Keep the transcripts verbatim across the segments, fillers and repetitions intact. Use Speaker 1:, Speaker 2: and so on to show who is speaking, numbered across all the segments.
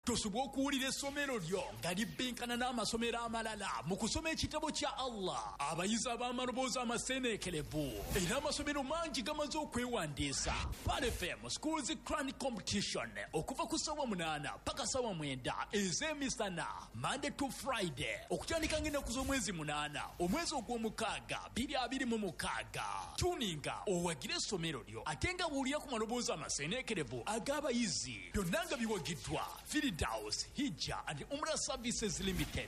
Speaker 1: Tosobola okuwulira essomero lyo nga libbinkana n'amasomero amalala mu kusoma ekitabo kya Allah. Abayizi ab'amaloboozi amaseeneekerevu era amasomero mangi gamaze okwewandiisa. Pal F M Schools Crown Competition okuva ku ssaawa munaana paka ssaawa mwenda ez'emisana Monday to Friday okutandika ng'ennaku z'omwezi munaana omwezi ogw'omukaaga bibiri abiri mu mukaaga. Tuninga owagire essomero lyo ate nga buulira ku maloboozi amaseeneekerevu ag'abayizi byonna nga biwagiddwa Firdaus Hijja and Umrah Services Limited.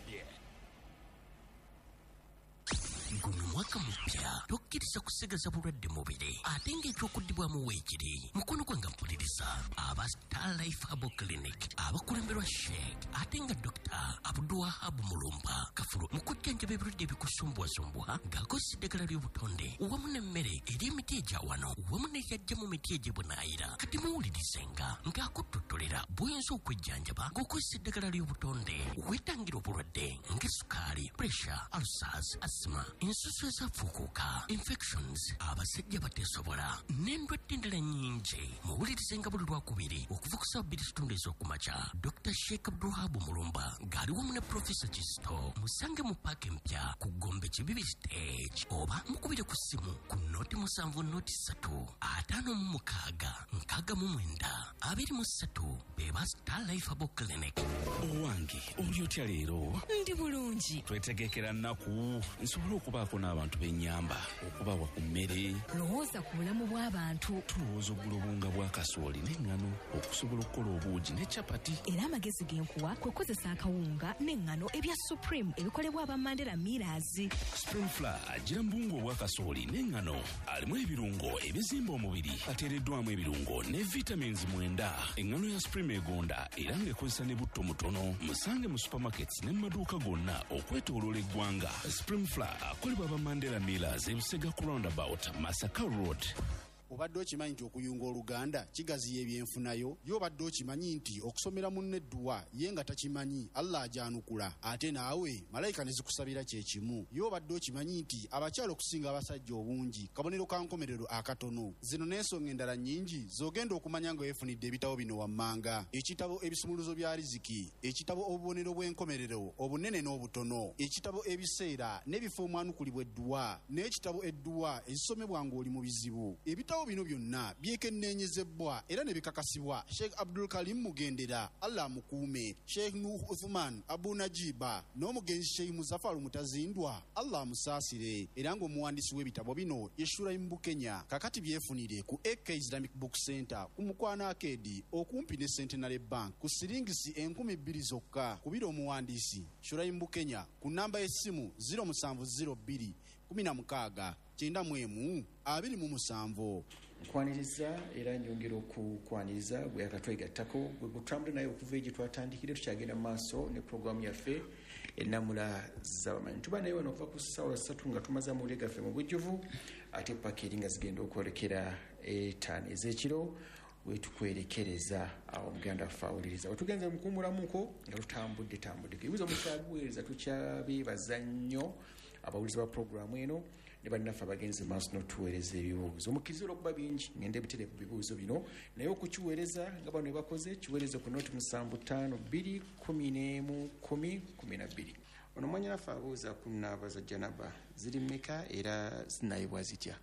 Speaker 2: Guno mwaka mpya tokkiriza kusigaza bulwadde mubiri ate ng'ekyokuddibwamu weekiri mukono gwange mpuliriza aba Star Life Herbal Clinic abakulemberwa Sheikh ate nga Doctor Abdulwahab Mulumba Kafulu mu kujjanjaba ebirwadde ebikusumbwasumbwa ng'akozesa eddagala ly'obutonde wamu n'emmere eri emiti egya wano wamu n'egyajja mu miti egy'ebunaayira kati muwulirizenga ng'akuttotolera bw'oyinza okwejjanjaba ng'okozesa eddagala ly'obutonde weetangira obulwadde ng'essukaali, pressure, ulcers, asthma, ensusu ezafuukuuka, infections, abasajja bateesobola n'endwadde endala nnyingi. Muwulirizenga buli lwakubiri okuva ku ssaawa bbiri kitundu ez'okumakya. Doctor Sheikh Abdulwahab Mulumba ng'ali wamu ne Professor Kisto musange mu paaka empya ku Gombe Kibibi stage oba mukubire ku ssimu ku nooti musanvu nooti ssatu ataano mu mukaaga nkaaga mu mwenda abiri mu ssatu beba Star Life Herbal Clinic.
Speaker 3: Owange oli otya leero?
Speaker 4: Ndi bulungi.
Speaker 3: Twetegekera nnaku nsobola okubaako n'abantu b'ennyamba okubawa ku mmere.
Speaker 4: Lowooza ku bulamu bw'abantu.
Speaker 3: Tulowooza oggula obunga bwa kasooli n'eŋŋano okusobola okukola obuugi ne capati.
Speaker 4: Era amagezi g'enkuwa kwe kozesa akawunga n'eŋŋano ebya Supreme ebikolebwa aba Mandela Millers.
Speaker 3: Spring Flour agira mbungu obwa kasooli n'eŋŋano alimu ebirungo ebizimba omubiri ateereddwamu ebirungo ne vitamins mwenda. Eŋŋano ya Supreme egonda era ng'ekozesa ne butto mutono. Musange mu supermarkets ne mu maduuka gonna okwetooloola eggwanga. Spring Flour akolebwa aba Mandela Millers e Busega ku roundabout Masaka Road.
Speaker 5: Obadde okimanyi nti okuyunga oluganda kigaziya ebyenfunayo? Y'obadde okimanyi nti okusomera munne edduwa ye nga takimanyi Allah ajanukula ate naawe malayika ne zikusabira kye kimu? Y'obadde okimanyi nti abakyala okusinga abasajja obungi kabonero ka nkomerero akatono? Zino n'ensonga endala nnyingi z'ogenda okumanya nga weefunidde ebitabo bino wammanga: ekitabo ebisumuluzo bya riziki, ekitabo obubonero bw'enkomerero obunene n'obutono, ekitabo ebiseera n'ebifo omwanukulibwa edduwa, n'ekitabo edduwa ezisomebwa ng'oli mu bizibu. Ebitabo bino byonna byekenneenyezebwa era ne bikakasibwa Sheikh Abdul Karim Mugendera, Allah mukuume, Sheikh Nuh Uthman Abu Najiba n'omugenzi Sheikh Muzaffar Mutazindwa, Allah musaasire. Era ng'omuwandiisi w'ebitabo bino Yeshura Mbukenya kakati byefunire ku A K Islamic Book Center ku Mukwana Arcade okumpi ne Centenary Bank ku siringisi enkumi bbiri zokka. Kubira omuwandiisi Shura Mbukenya ku namba y'essimu zero seven zero two kumi na mukaaga kyenda mu emu abiri mu musanvu.
Speaker 6: Nkwaniriza era nyongera okukwaniriza gwe akatwegattako gwe gutambula naye okuva egyo twatandikire tukyagenda maaso ne programu yaffe ennamula z'abamanyi. Tuba naye wano okuva ku ssaawa ssatu nga tumaze amawulire gaffe mu bujjuvu ate paka eri nga zigenda okwolekera etaano ez'ekiro wetukwerekereza awo muganda waffe awuliriza wetugenze mukuumulamuko nga tutambudde tambudde. Ebibuuzo mukyabiweereza tukyabeebaza nnyo abawulizi ba programu eno ne bannaffe abagenzi maaso n'otuweereza ebibuuzo. Omukkiriza olw'okuba bingi ngende bitere ku bibuuzo bino naye okukiweereza nga bano ne bakoze kiweereze ku nooti musanvu ttaano bbiri kumi n'emu kumi kumi na bbiri. Ono mwanyinaffe abuuza ku nnaaba za janaba ziri mmeka era zinaayibwa zitya?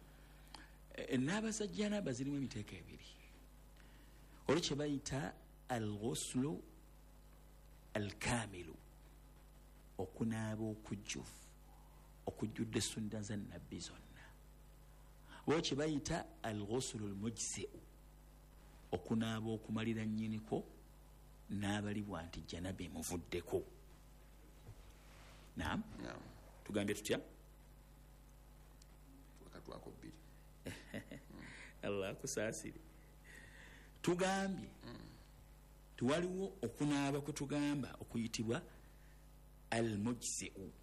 Speaker 7: Ennaaba za janaba zirimu emiteeko ebiri. Olwo kye bayita al-ghuslu al-kaamilu, okunaaba okujjuvu okujjudde sunna za nnabbi zonna. Olwo kye bayita al-ghuslu al-mujzi'u, okunaaba okumalira nnyiniko n'abalibwa nti janaba emuvuddeko. Naam,
Speaker 6: naam,
Speaker 7: tugambye tutya?
Speaker 6: Wakatwako bbiri.
Speaker 7: Allah akusaasire. Tugambye mm. tuwaliwo okunaaba kwe tugamba okuyitibwa al-mujzi'u,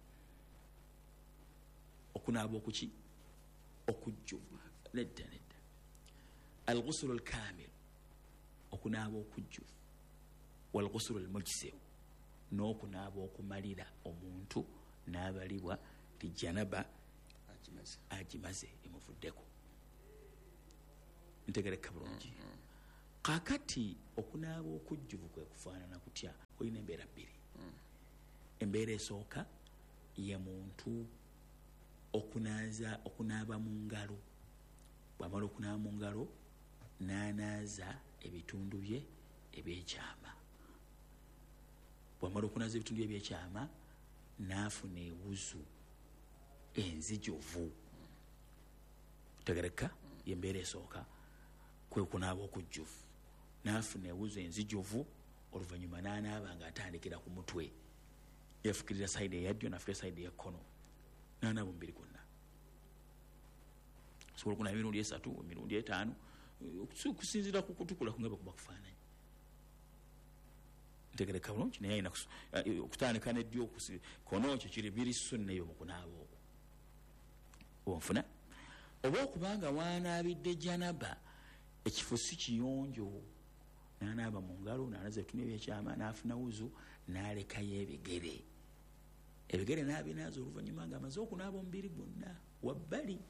Speaker 7: okunaaba okuki okujjuvu. Nedda nedda, al-ghuslu al-kaamil okunaaba okujjuvu, wal-ghuslu al-mujzi'u n'okunaaba okumalira omuntu n'abalibwa ti janaba
Speaker 6: agimaze
Speaker 7: agimaze emuvuddeko. Ntegereka bulungi. mm -hmm. kakati okunaaba okujjuvu kwe kufaanana kutya olina embeera bbiri. Embeera esooka ye muntu okunaaza okunaaba mu ngalo, bw'amala okunaaba mu ngalo n'anaaza ebitundu bye ebyekyama. Bw'amala okunaaza ebitundu bye ebyekyama n'afuna ewuzu enzijuvu. Tegereka yembeera esooka kwe kunaaba okujjuvu, n'afuna ewuzu enzijuvu, oluvannyuma n'anaaba ng'atandikira ku mutwe, yafukirira sayidi eya ddyo n'afukira sayidi ey'ekkono, n'anaaba omubiri gwonna. Osobola okunaaba emirundi esatu emirundi etaano okusinziira ku kutukula ku nga bwe kuba kufaananyi. Ntegereka bulungi, naye alina okutandika n'eddyo kono ekyo kiri biri sunna eyo mu kunaaba okwo. Onfuna oba okubanga waanaabidde janaba ekifo si kiyonjo, n'anaaba mu ngalo n'anaaza ebitundu ebyekyama n'afuna wuzu n'alekayo ebigere. Ebigere n'abinaaza oluvannyuma ng'amaze okunaaba omubiri gwonna wabbali.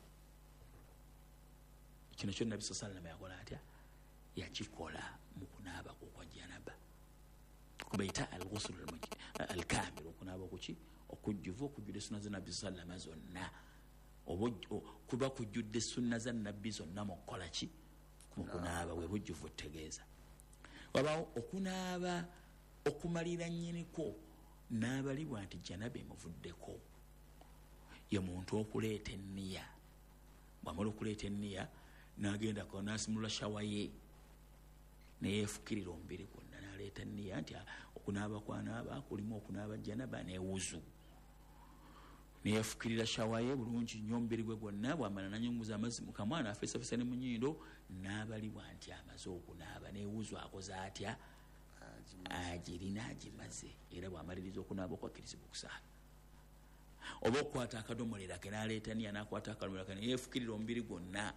Speaker 7: Kino kyo Nabbi sallallahu alayhi wa sallam yakola atya? Yakikola mu kunaaba kwa janaba. Kubayita al-ghusl al-kamil, okunaaba okuki okujjuvu, okujjudde sunna za Nabbi sallallahu alayhi wa sallam zonna. Oba kuba kujjudde sunna za Nabbi zonna mu kukola ki? Mu kunaaba bwe bujjuvu otegeeza. Wabaawo okunaaba okumalira nnyiniko n'abalibwa nti janaba emuvuddeko. Ye muntu okuleeta enniya, bw'amala okuleeta enniya n'agenda ko n'asimula shawa ye neyeefukirira omubiri gwonna, n'aleeta enniya nti okunaaba kwanaaba kulimu okunaaba janaba n'ewuzu, neyeefukirira shawa ye bulungi nnyo omubiri gwe gwonna. Bw'amala n'anyunguza amazzi mu kamwa n'afeesafeesa ne mu nnyindo, n'abalibwa nti amaze okunaaba n'ewuzu akoze atya? Agirina agimaze. Era bw'amaliriza okunaaba okwakkirizibwa okusaala. Oba okukwata akadomolera ke n'aleeta nniya n'akwata akadomolera ke neyeefukirira omubiri gwonna,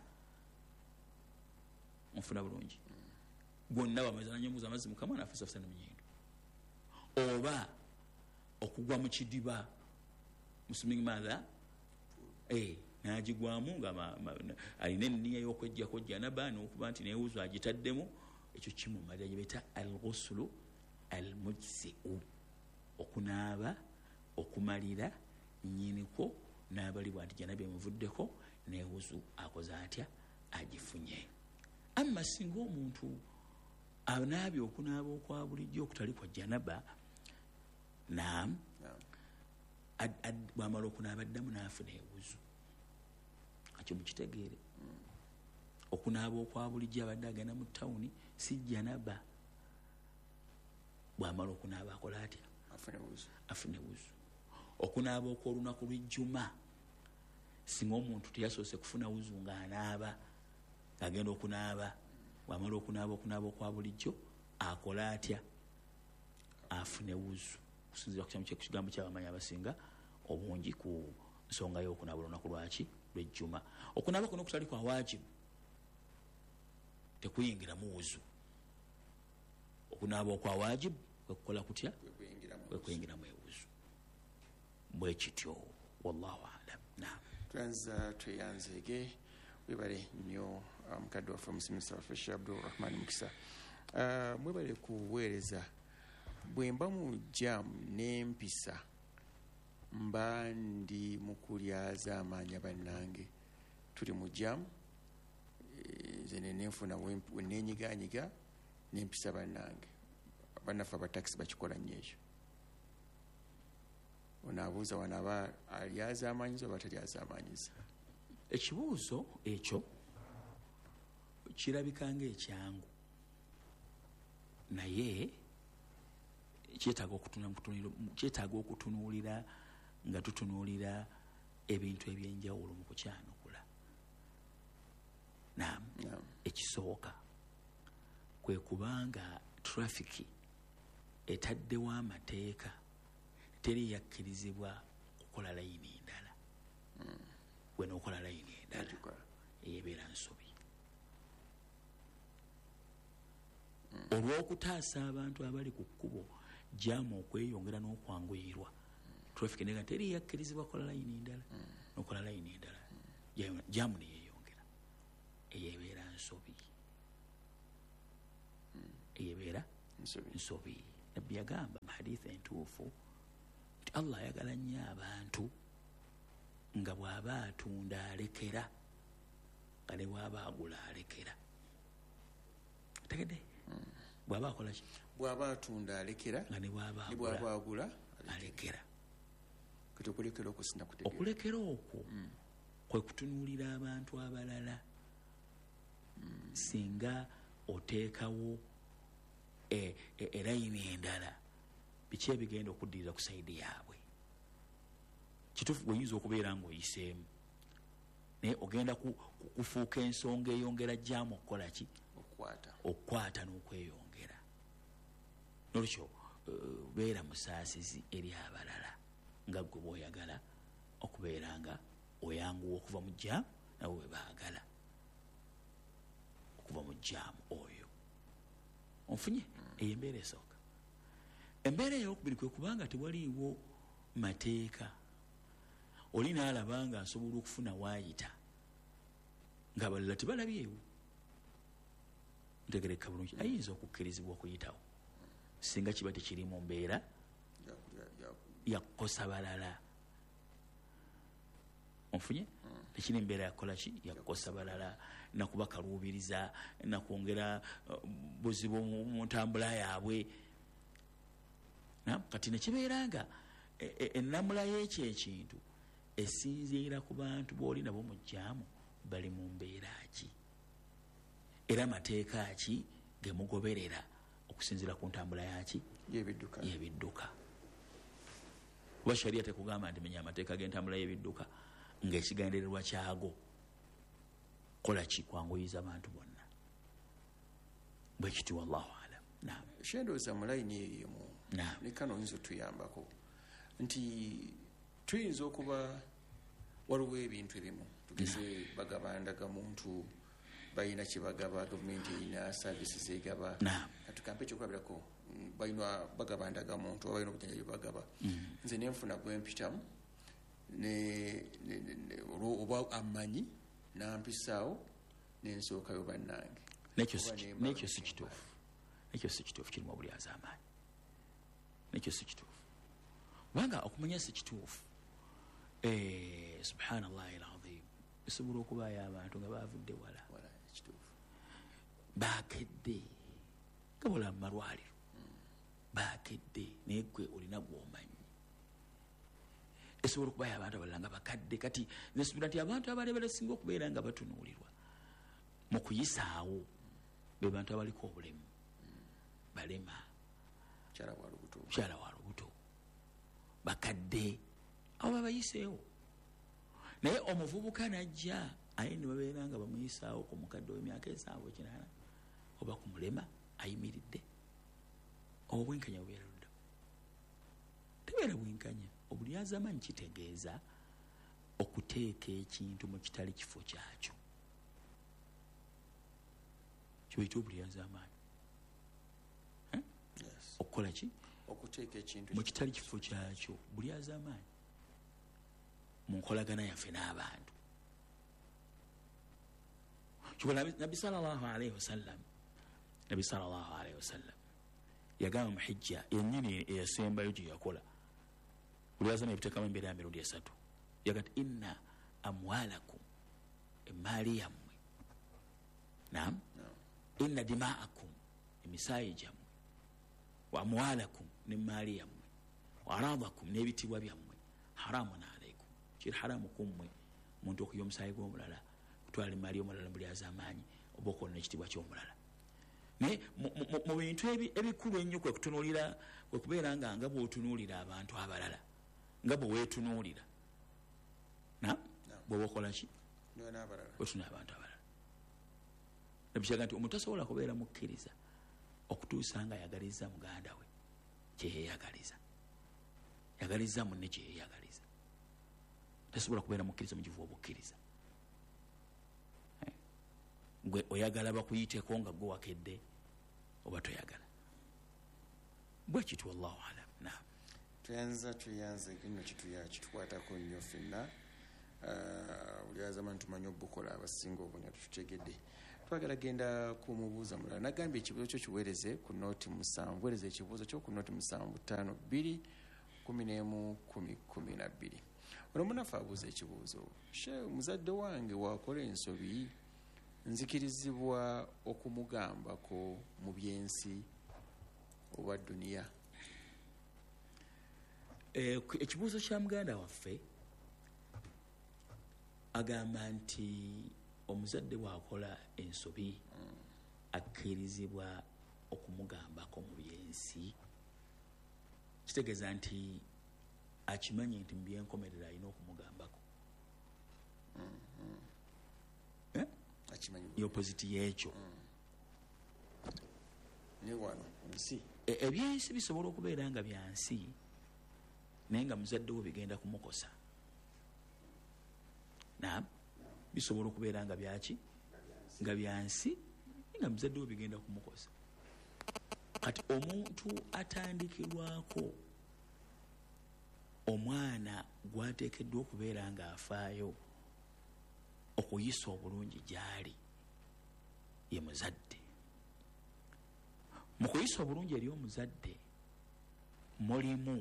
Speaker 7: onfuna bulungi, gwonna bw'amaliza n'anyunguza amazzi mu kamwa n'afeesafeesa ne mu nnyindo. Oba okugwa mu kidiba musuming mother eh n'agigwamu nga alina enniya y'okwejjako janaba n'okuba nti neewuzu agitaddemu, ekyo kimumalira gye bayita al-ghuslu al-mujzi'u, okunaaba okumalira nnyiniko n'abalibwa nti janaba emuvuddeko n'ewuzu akoze atya? Agifunye. Amma singa omuntu anaabye okunaaba okwa bulijjo okutali kwa janaba, naam, bw'amala okunaaba addamu n'afuna ewuzu, akyo mukitegeere. Okunaaba okwa bulijjo abadde agenda mu tawuni si janaba. Bw'amala okunaaba akola atya? Afuna ewuzu. Okunaaba okw'olunaku lw'ejjuma, singa omuntu teyasoose kufuna wuzu ng'anaaba agenda okunaaba, bw'amala okunaaba okunaaba okwa bulijjo akola atya? Afuna ewuzu, kusinziira ku kigambo ky'abamanyi abasinga obungi ku nsonga y'okunaaba olunaku lwaki? Lw'ejjuma. Okunaaba kuno okutali kwa waajibu tekuyingiramu wuzu. Okunaaba okwa waajibu kwekukola kutya? Kwekuyingiramu ewuzu. Bwe kityo, wallahu alam. Naam.
Speaker 6: Twanza tweyanzeege webale nnyo mukadde waffe omusomesa waffe Sheikh Abdulrahman Mukisa. Mwebale kuweereza, bwe mba mu jamu n'empisa mba ndi mu kulyaza amaanyi bannange, tuli mu jamu nze nenfuna wenenyiganyiga n'empisa bannange, bannaffe abatakisi bakikola nnyo ekyo. Onaabuuza wano aba alyaza amaanyiza oba talyaza amaanyiza.
Speaker 7: Ekibuuzo ekyo kirabika ng'ekyangu, naye kyetaaga okutunuulira nga tutunuulira ebintu ebyenjawulo mu kukyanukula. Naam, ekisooka kwe kubanga trafiki etaddewo amateeka, teri yakkirizibwa kukola layini endala. Gwe n'okola layini endala eyebeera nsobi. Olw'okutaasa abantu abali ku kkubo jaamu okweyongera n'okwanguyirwa, trafiki nega teri yakkirizibwa kukola layini endala, n'okola layini endala, jaamu neyeeyongera eyebeera nsobi. eyebeera nsobi. Nabbi yagamba mu hadithi entuufu nti Allah ayagala nnyo abantu nga bw'aba atunda alekera nga ne bw'aba agula alekera. Tegedde bw'aba akola ki?
Speaker 6: Bw'aba atunda alekera
Speaker 7: nga ne bw'aba
Speaker 6: agula
Speaker 7: alekera.
Speaker 6: Kati okulekera okwo sina kutegeera.
Speaker 7: Okulekera okwo kwe kutunuulira abantu abalala. Singa oteekawo erayini endala biki ebigenda okuddirira ku sayidi yaabwe. Kituufu gwenyinza okubeera ng'oyiseemu naye ogenda kufuuka ensonga eyongera jjaamu okukola ki? Okukwata n'okweyongera. Nolwekyo beera musaasizi eri abalala nga gwe bw'oyagala okubeera nga oyanguwa okuva mu jjaamu nabo bwe baagala okuva mu jjaamu oyo. Onfunye eyo embeera esooka. Embeera ey'okubiri kwe kubanga tewaliiwo mateeka. Oli n'alaba nga asobola okufuna waayita ng'abalala tebalabyewo. Ntegereka bulungi ayinza okukkirizibwa okuyitawo singa kiba tekiri mu mbeera yakukosa balala. Onfunye tekiri mbeera yakola ki? Yakukosa balala, nakubakaluubiriza, nakwongera buzibu mu ntambula yaabwe. Kati nekibeera nga ennamula y'ekyo ekintu esinziira ku bantu b'oli nabo mu jjaamu bali mu mbeera ki era amateeka ki ge mugoberera okusinziira ku ntambula yaki
Speaker 6: y'ebidduka.
Speaker 7: Y'ebidduka. Kuba sharia tekugamba nti menya amateeka g'entambula y'ebidduka ng'ekigendererwa kyago kola ki? Kwanguyiza abantu bonna. Bwe kiti wallahu alam. Naam.
Speaker 6: Shendooza mu layini eyo emu ne kano oyinza otuyambako nti tuyinza okuba waliwo ebintu ebimu tugeze bagabandaga muntu balina kyebagaba, gavumenti erina saavisi zegaba. Katukampe ekyokulabirako balina bagabandaga muntu oba balina obujanjabi bagaba. Nze nenfuna gwempitamu oba amanyi nampisaawo nensookayo bannange.
Speaker 7: Nekyo si kituufu. Nekyo si kituufu, kirimu obulyaza amaanyi. Nekyo si kituufu kubanga okumanya si kituufu. Subhanallahi alazim bisobola okubaayo abantu nga bavudde wala bakedde nga bola mu malwaliro bakedde naye gwe olina gwomanyi. Esobola okubaayo abantu abalala nga bakadde. Kati nsubira nti abantu abali balesinga okubeera nga batunuulirwa mu kuyisaawo be bantu abaliko obulemu balema, mukyala wa lubuto, bakadde abo babayiseewo. Naye omuvubuka najja aye ne babeera nga bamuyisaawo ku mukadde w'emyaka esaawo ekinaana oba ku mulema ayimiridde. Obwo bwenkanya bubeera ludda. Tebeera bwenkanya. Obulyazamanyi kitegeeza okuteeka ekintu mu kitali kifo kyakyo. Kibayita obulyazamanyi. Okukola ki?
Speaker 6: Okuteeka ekintu
Speaker 7: mu kitali kifo kyakyo. Bulyazamanyi mu nkolagana yaffe n'abantu. Kyobola Nabbi sallallahu alaihi wasallam Nabbi sallallahu alaihi wasallam yagamba mu hijja yennyini eyasembayo gye yakola bulyazamanyi ebiteekamu embeera ya mirundi esatu. Yagati inna amwalakum, emaali yammwe. Naam. Inna dimaakum, emisaayi gyammwe. Wa amwalakum, n'emaali yammwe. Wa aradakum, n'ebitibwa byammwe. Haramun alaikum, kiri haramu kummwe muntu okuya omusaayi gw'omulala, kutwala emaali y'omulala mu bulyazamanyi oba okola n'ekitibwa ky'omulala. Naye mu bintu ebikulu ennyo kwe kutunuulira, kwe kubeera nga nga bw'otunuulira abantu abalala nga bwe weetunuulira. Na bw'oba okola ki? Weetunuulira abantu abalala. Nabikiraga nti omuntu tasobola kubeera mukkiriza okutuusa nga yagaliza muganda we kyeyeyagaliza, yagaliza munne kyeyeyagaliza. Tasobola kubeera mukkiriza mu kivu obukkiriza. Gwe oyagala bakuyiteko nga gwe wakedde oba toyagala. Bwe kitu wallahu alam. Naam.
Speaker 6: Tuyanza tuyanze kino kituya kitukwatako nnyo ffenna. Bulyazamanyi tumanyi obukola abasinga obunya tutegedde. twagala genda kumubuuza mulala nagambye ekibuuzo kyo kiweereze ku nooti musanvu weereza ekibuuzo kyo ku nooti musanvu ttaano bbiri kumi n'emu kumi kumi na bbiri ono munafu abuuza ekibuuzo she muzadde wange wakola ensobi nzikirizibwa okumugambako mu byensi oba duniya.
Speaker 7: Ekibuuzo kya muganda waffe agamba nti omuzadde bw'akola ensobi akkirizibwa okumugambako mu byensi, kitegeeza nti akimanyi nti mu byenkomerera alina okumugambako. Opposite y'ekyo ebyensi bisobola okubeera nga byansi naye nga muzadde wo bigenda kumukosa. Naam, bisobola okubeera nga byaki nga byansi nga muzadde wo bigenda kumukosa. Kati omuntu atandikirwako omwana gwateekeddwa okubeera nga afaayo okuyisa obulungi gy'ali ye muzadde. Mu kuyisa obulungi eri omuzadde mulimu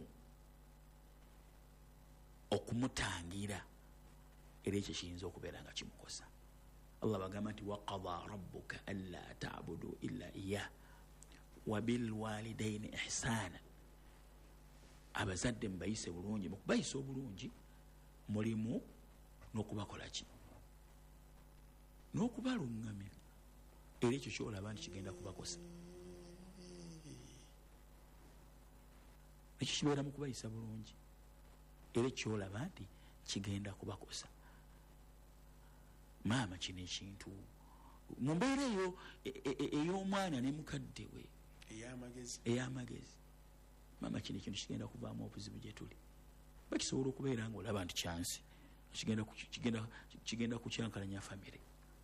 Speaker 7: okumutangira era ekyo kiyinza okubeera nga kimukosa. Allah bagamba nti waqada rabbuka alla ta'budu illa iyyah wa bil walidaini ihsana. Abazadde mubayise bulungi, mu kubayisa obulungi mulimu n'okubakola ki n'okubalungamya era ekyo kyolaba nti kigenda kubakosa. Ekyo kibeera mu kubayisa bulungi era kyolaba nti kigenda kubakosa. Maama kino ekintu mu mbeera eyo ey'omwana ne mukadde we ey'amagezi, maama kino ekintu kigenda kuvaamu obuzibu gye tuli. Bakisobola okubeera ng'olaba nti kyansi kigenda kukyankalanya famire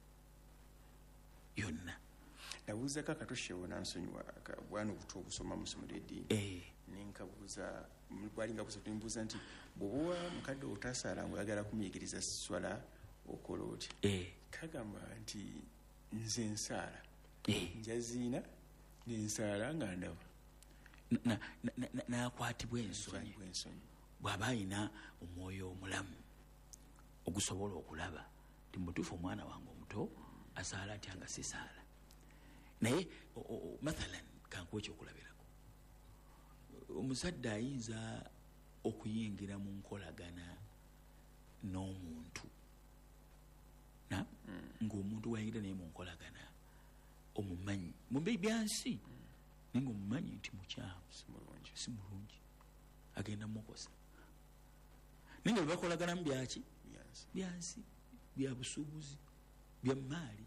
Speaker 7: yonna.
Speaker 6: Nabuuzako akatoshewo nansonyiwa bwana obuto obusoma mu ssomero eddiini nenkabuuza bwali nga busatu nembuuza nti bw'oba mukadde otasaala ng'oyagala kumuyigiriza swala okola oti? Kagamba nti nze nsaala njaziina nensaala nga ndaba n'akwatibwa ensonyi bw'aba ayina omwoyo omulamu ogusobola okulaba nti mutuufu omwana wange omuto asaala atya nga sisaala. Naye mathalan kankuwa ekyokulabirako, omuzadde ayinza okuyingira mu nkolagana n'omuntu na ng'omuntu wayingira naye mu nkolagana omumanyi mu byansi naye ng'omumanyi nti mukyamu si mulungi agenda mukosa. Naye nga bebakolaganamu byaki byansi bya busuubuzi bya maali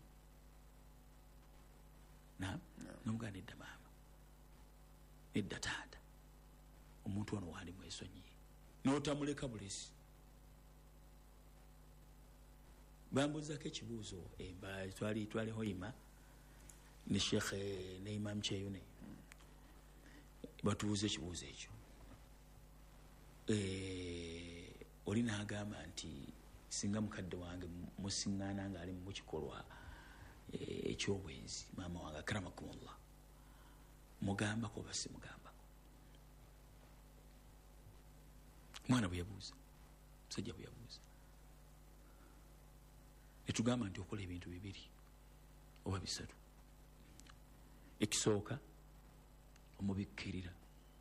Speaker 6: na nomuganda nedda maama nedda taata omuntu ono wali mwesonyiye n'otamuleka bulesi. Bambuzako ekibuuzo emba twali twali hoima ne Sheikh ne Imam Cheyune batuuza ekibuuzo ekyo. Oli n'agamba nti singa mukadde wange musiŋŋaana ng'ali mu kikolwa ekyobwenzi maama wange akramakumullah mugambako oba simugambako? Mwana bwe yabuuza, musajja bwe yabuuza, ne tugamba nti okola ebintu bibiri oba bisatu. Ekisooka omubikkirira,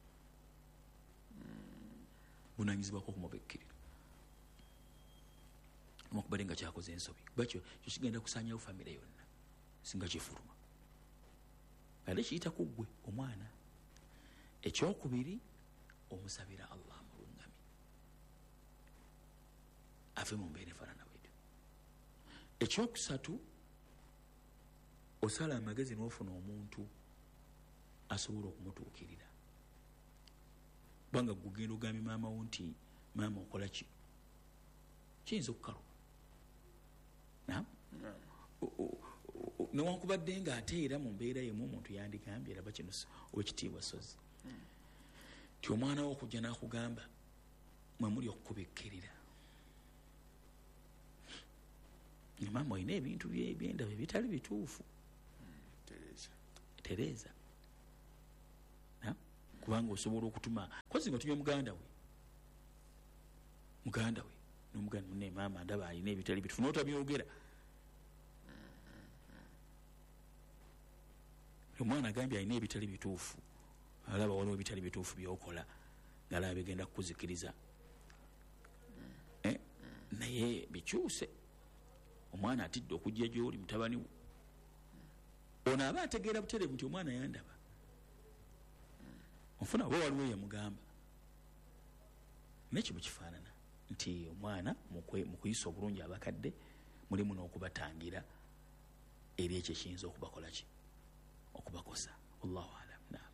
Speaker 6: bunaanyizibwako okumubikkirira omukubale nga kyakoze ensobi bakyo kyo kigenda kusaanyawo famire yonna singa kifuluma ate kiyita ku ggwe omwana. Ekyokubiri omusabira Allah mulungami ave mu mbeera efaanana bwetyo. Ekyokusatu osala amagezi n'ofuna omuntu asobola okumutuukirira. Banga gugenda ogambye maama wo nti maama okola ki, kiyinza okukalwa na newankubadde nga ate era mu mbeera yemu omuntu yandigambye eraba kino owekitiibwa sozi ti omwana wo okujja n'akugamba mwemuli okukubikkirira maama olina ebintu byendaba ebitali bituufu
Speaker 7: Tereza na kubanga osobola okutuma kozi ngo tunywe muganda we muganda we n'omuganda munne maama ndaba alina ebitali bitufu n'otabyogera omwana agambye alina ebitali bituufu alaba waliwo ebitali bituufu byokola ngalaba bigenda kukuzikiriza eh? naye bikyuse omwana atidde okujja gy'oli mutabani we ono aba ategeera butereevu nti omwana yandaba onfuna oba waliwo yemugamba nekyo mukifaanana nti omwana mu kuyisa obulungi abakadde mulimu n'okubatangira eri ekyo ekiyinza okubakola ki okubakosa. Wallahu alam. Naam,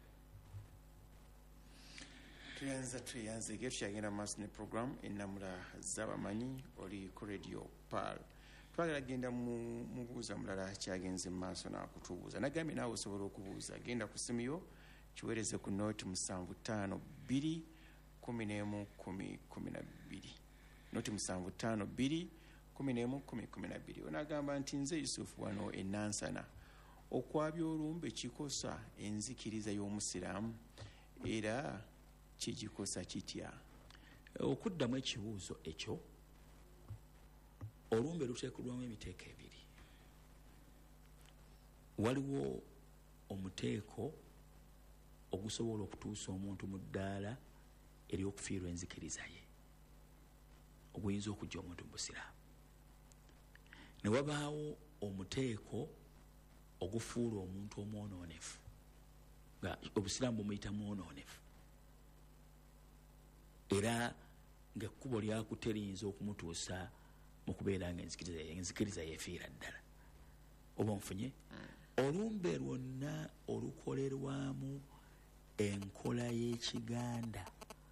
Speaker 6: tuyanza tuyanze ge tukyagenda maaso ne program ennamula z'abamanyi oli ku radio pal. Twagala genda mu mubuuza mulala kyagenze mu maaso n'akutubuuza nagambye naawe osobola okubuuza genda ku simu yo kiweereze ku nooti musanvu ttaano bbiri kumi n'emu kumi kumi na bbiri nooti musanvu ttaano bbiri kumi n'emu kumi kumi na bbiri. Onagamba nti nze Yusufu wano e Nansana okwabya olumbe kikosa enzikiriza y'omusiraamu era kigikosa kitya?
Speaker 7: Okuddamu ekibuuzo ekyo, olumbe luteekeddwamu emiteeko ebiri. Waliwo omuteeko ogusobola okutuusa omuntu mu ddaala ery'okufiirwa enzikiriza ye oguyinza okujja omuntu mu busiraamu, ne wabaawo omuteeko ogufuula omuntu omwonoonefu nga obusiraamu bumuyita mwonoonefu era ng'ekkubo lyakutte liyinza okumutuusa mu kubeera nga enzikiriza yeefiira ddala. Oba onfunye olumbe lwonna olukolerwamu enkola y'ekiganda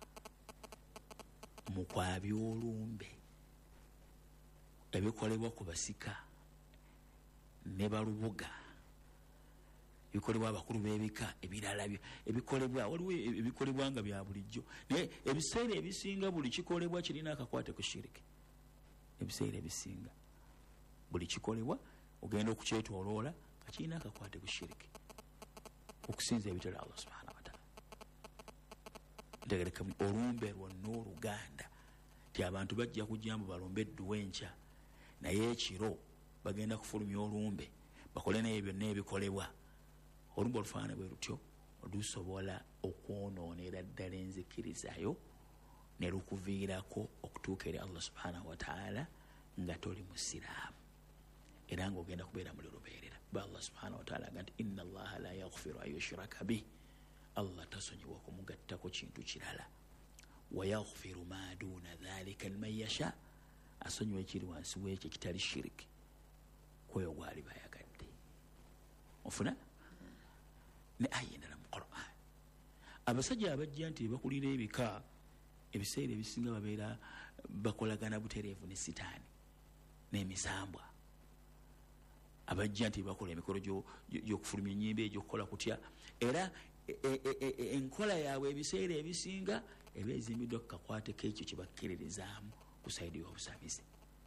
Speaker 7: mu kwabya olumbe ebikolebwa ku basika ne balubuga, ebikolebwa abakulu b'ebika ebirala ebikolebwa waliwo ebikolebwa nga bya bulijjo naye ebiseera ebisinga buli kikolebwa kirina akakwate ku shiriki. Ebiseera ebisinga buli kikolebwa ogenda okukyetoloola nga kirina akakwate ku shiriki, okusinza ebitali Allah subhanahu wa ta'ala. Ntegereka olumbe lwonna oluganda ti abantu bajja kujjambu balumbe edduwa enkya naye ekiro bagenda kufulumya olumbe bakole naye byonna ebikolebwa. Olumbe olufaanana bwe lutyo lusobola okwonoonera ddala enzikirizayo ne lukuviirako okutuuka eri Allah subhanahu wa ta'ala nga toli musiraamu era ng'ogenda kubeera muli lubeerera. Ba Allah subhanahu wa ta'ala agamba nti inna allaha la yaghfiru an yushraka bih, Allah tasonyiwa kumugattako kintu kirala. Wa yaghfiru ma duuna dhalika liman yasha, asonyiwa ekiri wansi w'ekyo kitali shiriki kweyo gwali bayagadde. Ofuna ne aya endala mu Qur'an. Abasajja abajja nti bakulira ebika ebiseera ebisinga babeera bakolagana butereevu ne sitaani n'emisambwa. Abajja nti bakola emikolo gy'okufulumya ennyimba egy'okukola kutya era enkola yaabwe ebiseera ebisinga eba ezimbiddwa ku kakwate k'ekyo kye bakkiririzaamu ku sayidi y'obusabizi.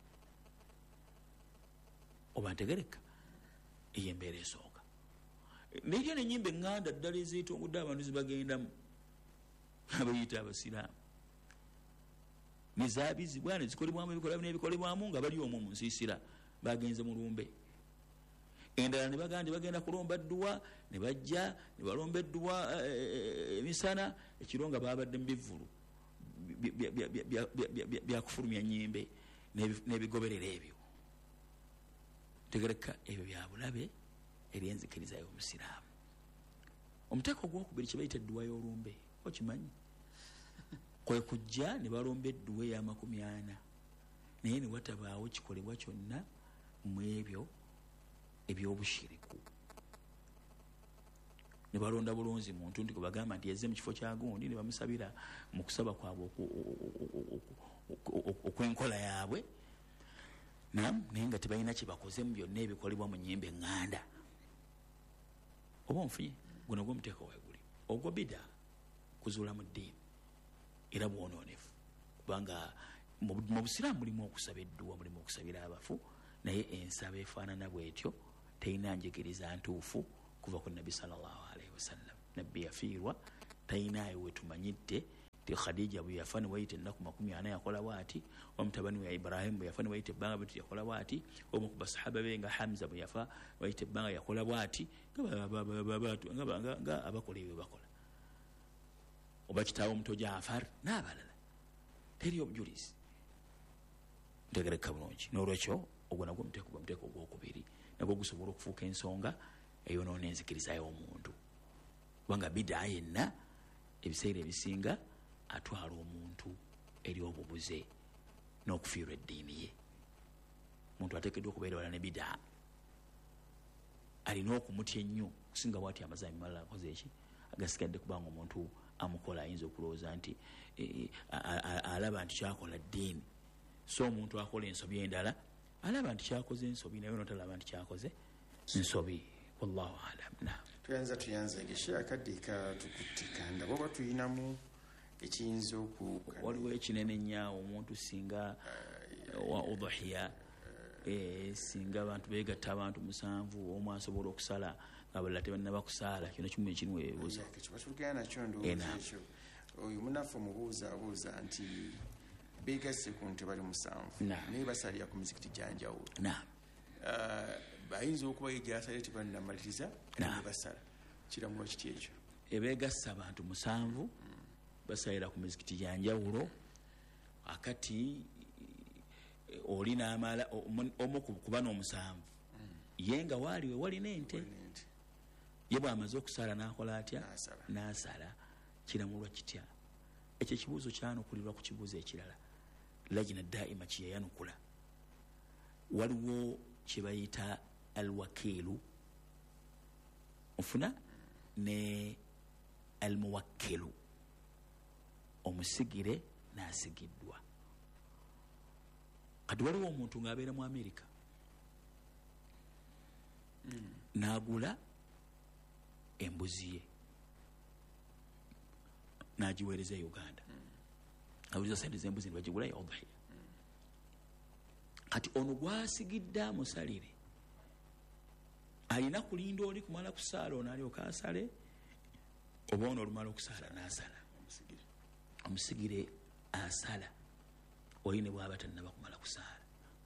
Speaker 7: Oba ntegereka eyo embeera esooka. Naye n'ennyimba eŋŋanda ddala ezeetongudde abantu zibagendamu abayita abasiraamu nezaabizibwa ne zikolebwamu ebikolebwa n'ebikolebwamu nga bali omwo mu nsiisira bagenze mu lumbe. Endala ne baganda bagenda kulomba dduwa ne bajja ne balomba edduwa emisana ekiro nga babadde mu bivvulu byakufulumya nnyimbe n'ebigoberera ebyo. Tegereka ebyo bya bulabe eri enzikiriza y'omusiraamu. Omuteeko ogwokubiri kye bayita edduwa y'olumbe okimanyi? Kwe kujja ne balomba edduwa ey'amakumi ana naye ne watabaawo kikolebwa kyonna mu ebyo ebyobushiriku. Ne balonda bulunzi muntu nti kubagamba nti yazze mu kifo kya gundi ne bamusabira mu kusaba kwabwe okw'enkola yaabwe nam naye nga tebalina kye bakoze mu byonna ebikolebwa mu nnyimba eŋŋanda. Oba onfunye guno gw'omuteeko weeguli ogwo bida kuzuula mu ddiini era bwonoonefu kubanga mu busiraamu mulimu okusaba edduwa, mulimu okusabira abafu naye ensaba efaanana bw'etyo terina njigiriza ntuufu kuva ku nabbi sallallahu alaihi wasallam. Nabbi yafiirwa talinayo wetumanyidde ti Khadija bwe yafa ne wayita ennaku makumi ana yakola bwati, omutabani wa Ibrahim bwe yafa ne wayita ebbanga bwe yakola bwati, omu ku basahaba be nga Hamza bwe yafa wayita ebbanga yakola bwati, nga abakola ebyo bakola, oba kitaawo omuto Jaafar n'abalala. Teri obujulizi ntegereka bulungi. N'olwekyo ogwo nagwo omuteeko gwa muteeko ogwokubiri, nagwo gusobola okufuuka ensonga eyonoona enzikiriza y'omuntu, kubanga bidaa yenna ebiseera ebisinga atwala omuntu eri obubuze n'okufiirwa eddiini ye. Omuntu ateekeddwa okubeera wala ne bidaa, alina okumutya ennyo okusinga bw'ati amazaami malala akoze eki agasigadde, kubanga omuntu amukola ayinza okulowooza nti alaba nti kyakola ddiini, so omuntu akola ensobi endala alaba nti kyakoze ensobi naye notalaba nti kyakoze ensobi. Wallahu alam. Naam,
Speaker 6: tuyanza tuyanza egeshe akaddiika tukutika ndaba oba tuyinamu ekiyinza oku
Speaker 7: waliwo ekinene nnyo omuntu singa wa udhiya singa abantu beegatta abantu musanvu omu asobola okusala abalala tebannaba kusaala, kino kimu ekirimu ebibuuzo
Speaker 6: batugenda nakyo ndowooza ekyo. Oyo munaffe omubuuza abuuza nti beegasse ku nti bali musanvu naye basalira ku mizikiti gyanjawulo, bayinza okuba egyasale tebannamaliriza ne basala, kiramuwa kiti ekyo?
Speaker 7: Ebeegassa abantu musanvu basalira ku mizikiti gyanjawulo, akati oli n'amala omu ku bano omusanvu ye nga waaliwe walina ente, ye bw'amaze okusala n'akola atya? N'asala. Kiramulwa kitya? Ekyo ekibuuzo kyanukulirwa ku kibuuzo ekirala. Lajina daima kyeyanukula. Waliwo kye bayita alwakiilu ofuna ne almuwakkilu, omusigire n'asigiddwa. Kati waliwo omuntu ng'abeera mu Amerika n'agula embuzi ye n'agiweereza e Uganda, awuliza sente z'embuzi ne bagigula ya udhiya. Kati ono gwasigidde amusalire alina kulinda oli kumala kusaala ono alyoka asale, oba ono olumala okusaala n'asala. Omusigire asala oli ne bw'aba tannaba kumala kusaala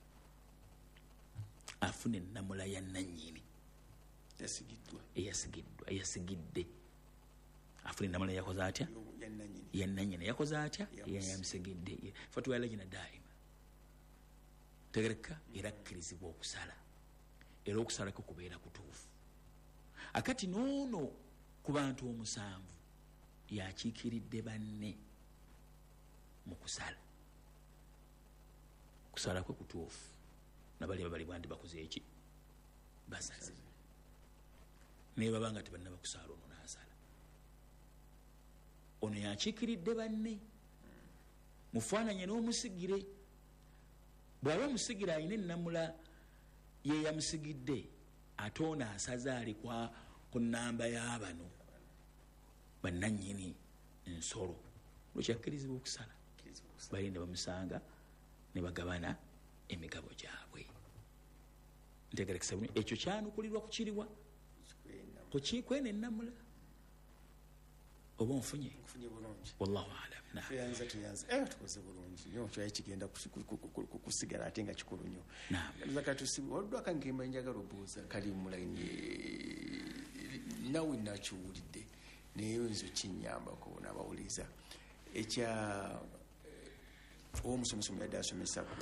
Speaker 7: afuna ennamula ya nannyini eyasigiddwa eyasigidde, afuna ennamula yakoze atya? Ya nannyini yakoze atya? Yamusigidde. Fatwa lajina daima tegereka era akkirizibwa okusala, era okusalako kubeera kutuufu. Akati noono ku bantu omusanvu yakiikiridde banne mu kusala, kusala kwe kutuufu, nabali babali bandi bakoze eki? Basaze. Naye babanga tebannaba kusaala ono n'asala, ono yakiikiridde banne mufaananye n'omusigire. Bw'aba omusigire alina ennamula ye yamusigidde, ate ono asaze ali ku nnamba y'abano bannannyini ensolo, lwekyakkirizibwa okusala. Bali ne bamusanga ne bagabana emigabo gyabwe. Ntegerekesa bulungi ekyo kyanukulirwa ku kiriwa? Ku kikwena ennamula oba onfunye? Wallahu alam.
Speaker 6: Tuyanza tuyanza eh tukoze bulungi nnyo, kyayi kigenda kusigala ate nga kikulu nnyo. Zakatusi wadwa kangema njagala obuuza kali mu line nawe nakiwulidde naye nzo kinyambako n'abawuliza ekya omusomesa yadde asomesa ku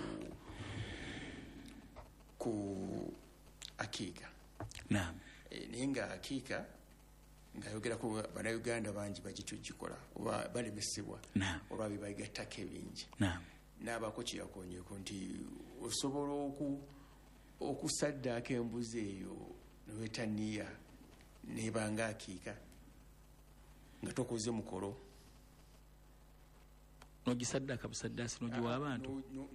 Speaker 6: ku akiika.
Speaker 7: Naam.
Speaker 6: Naye nga akiika ng'ayogera ku bannayuganda bangi bagityo gikola oba balemesebwa olwabi bayigattako ebingi. N'abaako kye yakonyeeko nti osobola okusaddaako embuzi eyo neweetaniya nebanga akiika nga tokoze mukolo
Speaker 7: nogisaddaka busaddaasi nogiwa abantu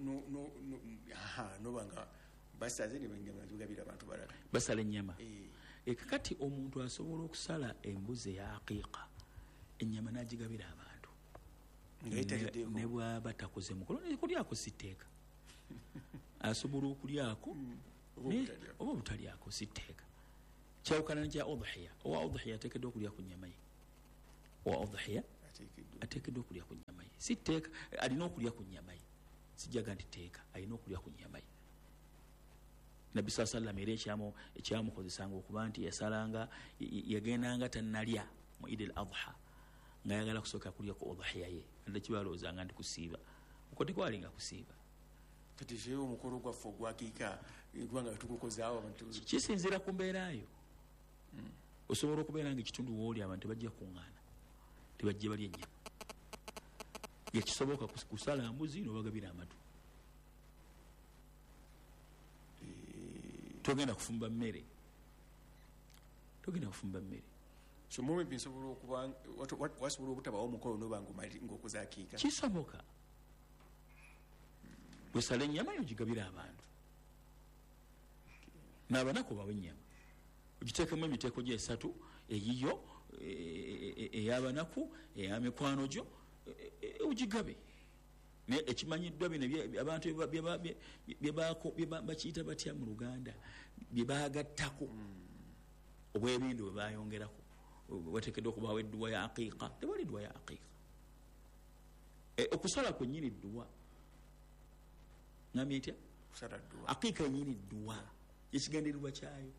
Speaker 6: nobanga basaze nebagabira abantu balala
Speaker 7: basala ennyama. Ekakati omuntu asobola okusala embuzi eya aqiiqa ennyama n'agigabira abantu ne bw'aba takoze mukolo kulyako sitteeka asobola okulyako oba obutalyako sitteeka kyawukana kya udhiya. Owa udhiya ateekeddwa okulya ku nnyama ye. Owa udhiya ateekeddwa okulya ku nnyama ye. Si tteeka, alina okulya ku nnyama ye. Sijjaga nti tteeka, alina okulya ku nnyama ye. Nabbi saa sallam era ekyamu ekyamukozesanga okuba nti yasalanga yagendanga tannalya mu Eid al-Adha ng'ayagala kusooka kulya ku udhiya ye. Adda kibalowoozanga nti kusiiba. Okwo tekwalinga kusiiba.
Speaker 6: Kati je omukolo gwaffe ogwakiika kubanga tugukozaawo abantu.
Speaker 7: Kisinziira ku mbeerayo. Osobola okubeera ng'ekitundu wooli abantu tebajja kuŋŋaana, tebajja balya ennyama. Yakisoboka kusala mbuzi n'obagabira amatu. Togenda kufumba mmere. Togenda kufumba mmere.
Speaker 6: So mume binsobola okuba wasobola obutabawo omukolo n'oba ng'okuzakiika.
Speaker 7: Kisoboka. Bwesala ennyama yogigabira abantu. N'abanaku bawe ennyama. Ogiteekemu emiteeko gye esatu, eyiyo, ey'abanaku, ey'amikwano gyo, ogigabe. Naye ekimanyiddwa bino abantu bakiyita batya mu Luganda, bye baagattako obwebindu bwe bayongerako. Wateekeddwa okubaawo edduwa ya aqiiqa. Tewali dduwa ya aqiiqa. Okusala kwennyini dduwa. Ngambye ntya? Aqiiqa yennyini dduwa. Ekigendererwa kyayo.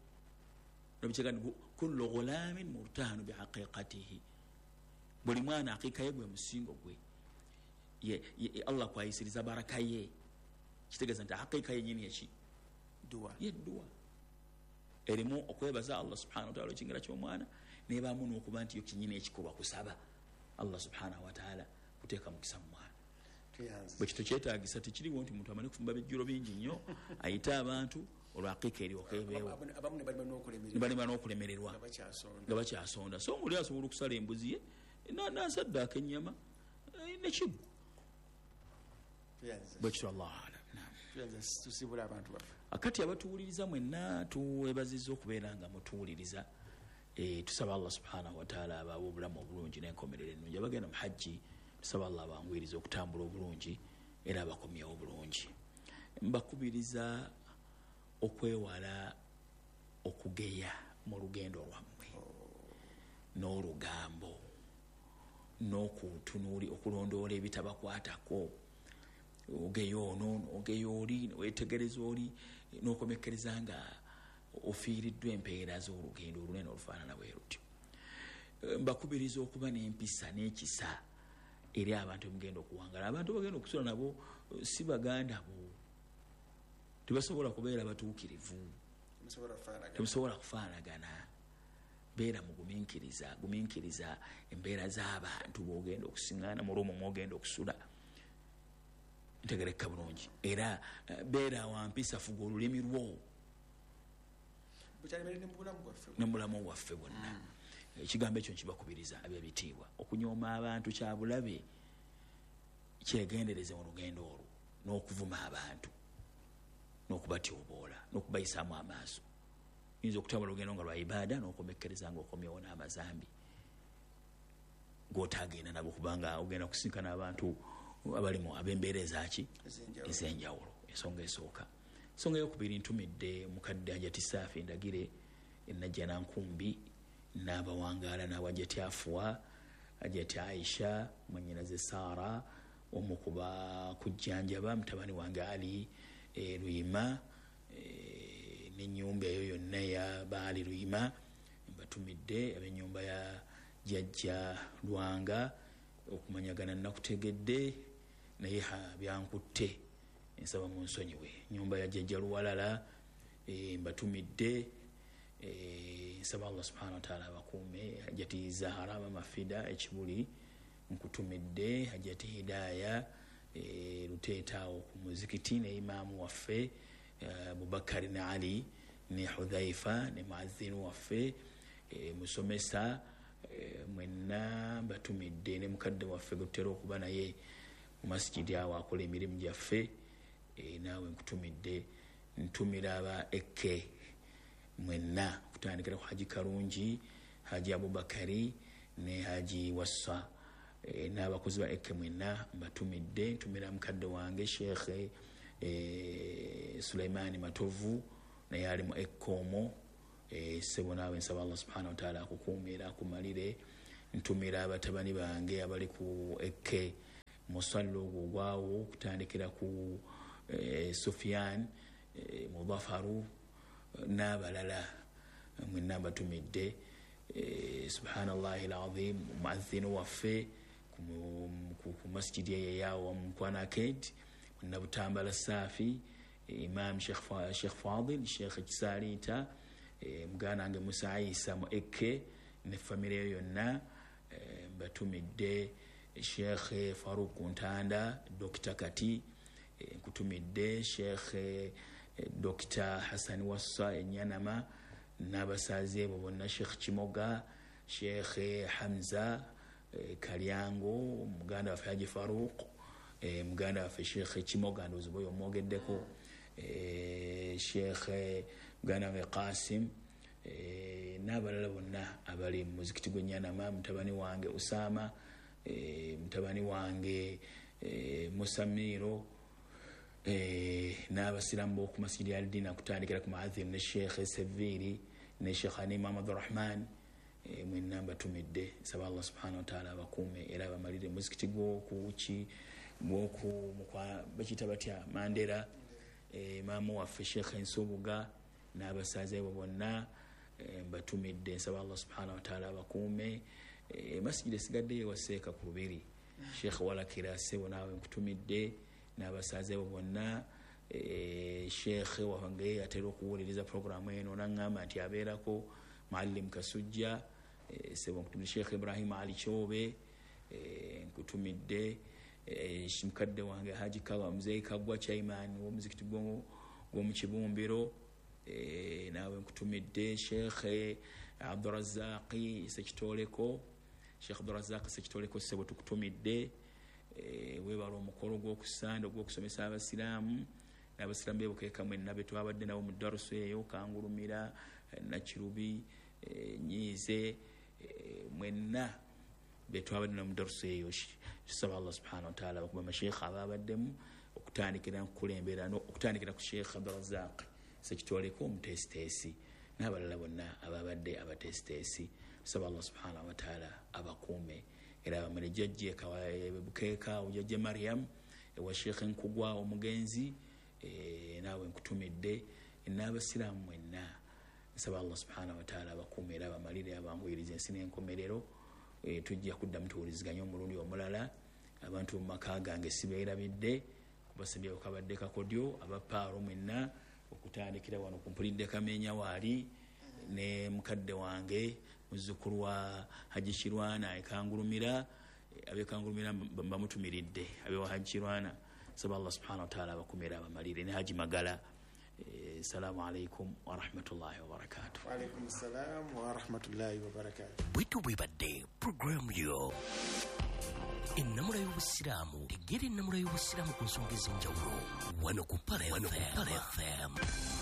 Speaker 7: Kullu ghulaamin murtahanu bihaqiiqatihi. Buli mwana aqiiqa ye gwe musingo gwe. Allah kwayisiriza baraka ye. Kitegeeza nti aqiiqa yennyini yaki? Dduwa. Ye dduwa. Erimu okwebaza Allah subhanahu wa ta'ala ekingira ky'omwana n'ebaamu n'okuba nti yo kinnyini ekikolwa kusaba Allah subhanahu wa ta'ala kuteeka mukisa mu mwana. Bwe kito kyetaagisa tekiriwo nti muntu amane kufumba bijjulo bingi nnyo ayite abantu olwaqiika eryoka ebeewo. Ne balima n'okulemererwa nga bakyasonda. So ng'oli asobola okusala embuzi ye n'asaddaaka ennyama nekigwa. Bwe kityo Allahu a'lam. Akati abatuwuliriza mwenna tuweebazizza okubeera nga mutuwuliriza. Tusaba Allah subhanahu wa ta'ala abawa obulamu obulungi n'enkomerero ennungi. Abagenda mu hajji tusaba Allah abangwiriza okutambula obulungi era abakomyewo obulungi. Mbakubiriza okwewala okugeya mu lugendo lwammwe n'olugambo n'okutunuuli okulondoola ebitabakwatako. Ogeya ono ogeya oli weetegereza oli n'okomekkereza nga ofiiriddwa empeera z'olugendo olunene olufaanana bwe lutyo. Mbakubiriza okuba n'empisa n'ekisa eri abantu mugenda okuwangala. Abantu bagenda okusula nabo si baganda bo. Tebasobola kubeera batuukirivu. Temusobola kufaanagana. Beera mu gumiikiriza, gumiikiriza embeera z'abantu b'ogenda okusiŋŋaana mu lumu mw'ogenda okusula. Ntegereka bulungi. Era beera wampisa, fuga olulimi lwo ne mulamu waffe bwonna. Ekigambo ekyo nkibakubiriza ab'ebitiibwa. Okunyooma abantu kya bulabe, kyegendereze mu lugendo olwo n'okuvuma abantu n'okubatyoboola n'okubayisaamu amaaso. Yinza okutambula olugendo nga lwa ibaada n'okomekkereza ng'okomyewo n'amazambi g'otaagenda nabo kubanga ogenda kusinkana abantu abalimu ab'embeera ezaki ez'enjawulo. Ensonga esooka. Ensonga eyokubiri, ntumidde mukadde Hajati Saafi Ndagire Najja Nankumbi n'abawangaala n'Hajati Afuwa, Hajati Aisha mwennyinaze Saara, omu ku bakujjanjaba mutabani wange Ali e, Luyima e, n'ennyumba eyo yonna ya Baali Luyima. Mbatumidde ab'ennyumba ya Jjajja Lwanga okumanyagana nakutegedde naye byankutte ensaba mu nsonyiwe. Nyumba ya Jjajja Luwalala e, mbatumidde e, nsaba Allah subhanahu wa ta'ala abakuume. Hajati Zahara Mafida Ekibuli nkutumidde. Hajati Hidaya e, Luteetaawo ku muzikiti ne imaamu waffe e, Abubakari ne Ali ne Hudhaifa ne muazzinu waffe e, musomesa e, mwenna batumidde ne mukadde waffe gutera okuba naye mu masjidi awo akola emirimu gyaffe e, naawe nkutumidde. Ntumira aba Ekke mwenna kutandikira ku Haji Karungi, Haji Abubakari ne Haji Wassa e, n'abakozi ba Ekke mwenna mbatumidde. Ntumira mukadde wange Sheikh e, Suleimani Matovu naye ali mu Ekkomo eh sebo nawe nsaba Allah subhanahu wa ta'ala akukuumira akumalire ntumira abatabani bange abali ku eke musallo gwawo kutandikira ku eh, Sufyan eh, Mudafaru n'abalala mwenna batumidde eh, subhanallahi alazim muadhdhin waffe ku masjidi yawo mukwana kent na butambala safi imam Sheikh Sheikh Fadil Sheikh Kisalita mugana nge Musa Isa mu eke ne family yonna batumidde Sheikh Farouk Ntanda Doctor Kati kutumidde Sheikh Doctor Hassan Wassa Enyanama n'abasaze bonna Sheikh Kimoga Sheikh Hamza Kalyango muganda wa Haji Farouk muganda wa Sheikh Kimoga ndozo boyo mogeddeko Sheikh muganda wa Qasim n'abalala bonna abali mu muzikiti gw'Enyanama mutabani wange Usama mutabani wange Musamiro n'abasiramu b'oku masjidi al-Dina kutandikira ku Muadhdhin ne Sheikh Seviri ne Sheikh Hanim Ahmad Rahman mwenna batumidde saba Allah subhanahu wa ta'ala abakuume era bamalire muzikiti gw'okuki gw'oku mukwa bakita batya Mandera maamu waffe Sheikh Nsubuga n'abasaze bonna batumidde saba Allah subhanahu wa ta'ala abakuume masjidi esigadde waseeka ku lubiri Sheikh Walakira sebo nawe nkutumidde n'abasaze bonna Sheikh wange atera okuwuliriza programu eno n'angamba nti abeerako Maalim Kasujja sebo nkutumidde Sheikh Ibrahim Ali Chobe nkutumidde mukadde wange Haji Kawa Mzee Kagwa Chairman w'omuzikiti gw'omu Kibumbiro nawe nkutumidde Sheikh Abdurrazzaq Sekitoleko Sheikh Abdurrazzaq Sekitoleko sebo tukutumidde webala omukolo gw'okusanda ogw'okusomesa abasiraamu n'abasiraamu beebukeeka mwenna be twabadde nabo mu darusu eyo Kangulumira Nakirubi Nyize mwenna be twabadde nabo mu darusu eyo tusaba Allah subhanahu wa ta'ala okuba amasheikha ababaddemu okutandikira nkukulembera okutandikira ku Sheikh Abdurrazzaq Sekitoleko omutesitesi n'abalala bonna ababadde abatesitesi tusaba Allah subhanahu wa ta'ala abakuume era bamale jajje kawaye bukeeka ujajje Maryam ewa Sheikh Nkugwa omugenzi e nawe nkutumidde n'abasiraamu mwenna nsaba Allah subhanahu wa ta'ala abakuume era bamalire abanguyiriza ensi n'enkomerero e tujja kuddamu tuwuliziganya omulundi omulala abantu mu maka gange sibeerabidde kubasabye okabadde kakodyo abapaaro mwenna okutandikira wano kumpulidde Kamenya waali ne mukadde wange muzzukulu wa Haji Kirwana ekangulumira abe kangulumira bamutumiridde abe wa Haji Kirwana saba Allah subhanahu wa ta'ala abakumira abamalire ne Haji Magala assalamu alaikum wa rahmatullahi wa barakatuh.
Speaker 6: Wa alaikum assalam wa rahmatullahi wa barakatuh.
Speaker 2: Bwitu bwibadde program yo ennamula y'obusiraamu tegera ennamula y'obusiraamu ku nsonga ez'enjawulo wano ku Pale F M.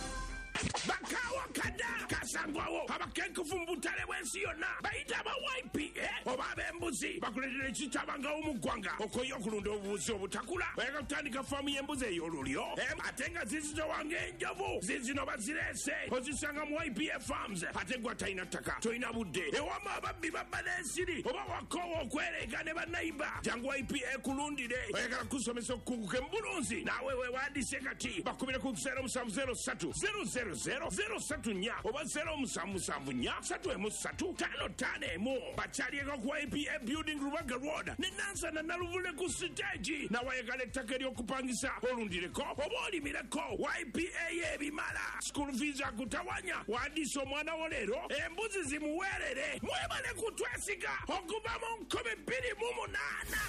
Speaker 3: Bakawa kada kasangwawo abakenkufu mbutale bwensi yonna bayita ba Y P A oba ab'embuzi bakuletera ekitabanga mu ggwanga okoye okulunda obubuzi obutakula oyagala kutandika faamu y'embuzi ey'olulyo ate nga zizito wange enjovu zizino bazirese ozisanga mu Y P A Farms ate gwa talina ttaka tolina budde ewama ababbi babba n'ensiri oba wakoowa okwereega ne bannayiba jangu Y P A kulundire oyagala kusomesa okukunguka embulunzi naawe weewandiise kati bakubire ku zero musanvu zero ssatu zero zero zero zero satu nya oba zero musanvu musanvu nya satu emu satu tano tano emu bakyalieko ku Y P A Building Rubaga Road ne Nansana Naluvule ku stage nawayagala ettaka ery'okupangisa olundireko oba olimireko Y P A y'ebimala school fees akutawanya wandiisa omwana wo leero embuzi zimuweerere mwebale kutwesiga okuva mu nkumi bbiri mu munaana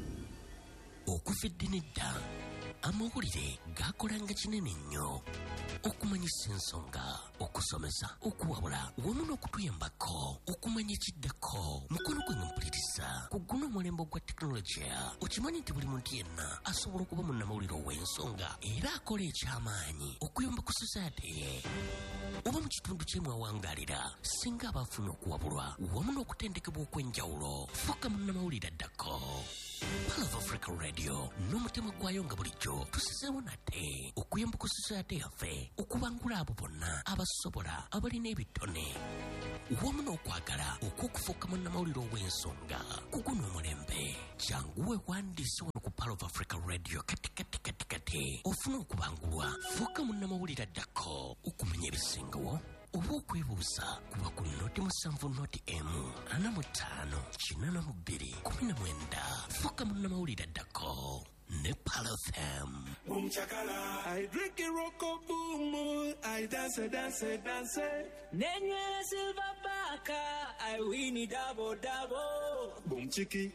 Speaker 2: okuva eddene dda amawulire gaakolanga kinene nnyo okumanyisa ensonga okusomesa okuwabula wamu n'okutuyambako okumanya ekiddako mukono gwe mpuliriza ku guno omulembe gwa tekinologiya okimanyi nti buli muntu yenna asobola okuba munnamawulire ow'ensonga era akola eky'amaanyi okuyamba ku society ye oba mu kitundu kyemwawangalira singa abafunye okuwabulwa wamu n'okutendekebwa okw'enjawulo fuka munnamawulire addako Pale of Africa Radio n'omutima gwayo nga bulijjo radio tusizeewo nate okuyambuka society yaffe okubangula abo bonna abasobola abalina ebitone wamu n'okwagala okw'okufuuka munnamawulire ow'ensonga kuguno omulembe janguwe wandiise wano ku Pearl of Africa radio kati kati kati kati ofuna okubangulwa fuuka munnamawulire addako okumanya ebisingawo oba okwebuuza kuba ku noti musanvu noti emu ana mu ttaano kinaana mu bbiri kumi na mwenda fuuka munnamawulire addako ne Pearl F M.
Speaker 8: I drink a rock boom, I dance, dance, dance. Nenye silver baka, I win it double double. Boom chiki.